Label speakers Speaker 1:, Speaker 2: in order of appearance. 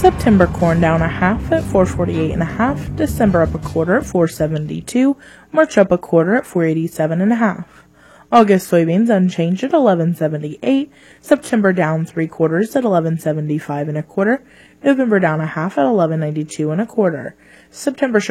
Speaker 1: September corn down a half at 448 and a half. December up a quarter at 472. March up a quarter at 487 and a half. August soybeans unchanged at 1178. September down 3/4 at 1175 and a quarter. November down a half at 1192 and a quarter. September